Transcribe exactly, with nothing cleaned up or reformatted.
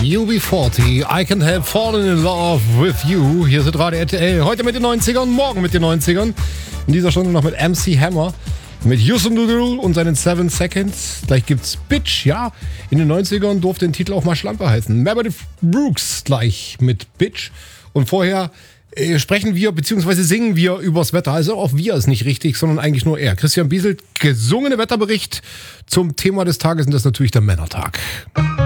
U B vierzig, I Can't Help Falling in Love with You. Hier sind Radio R T L. Heute mit den neunzigern, morgen mit den neunzigern. In dieser Stunde noch mit M C Hammer, mit Houston Doodle und seinen Seven Seconds. Gleich gibt's Bitch, ja. In den neunzigern durfte den Titel auch mal Schlampe heißen. Meredith Brooks gleich mit Bitch. Und vorher äh, sprechen wir, beziehungsweise singen wir übers Wetter. Also auch wir ist nicht richtig, sondern eigentlich nur er. Christian Bieselt, gesungene Wetterbericht zum Thema des Tages, und das ist natürlich der Männertag.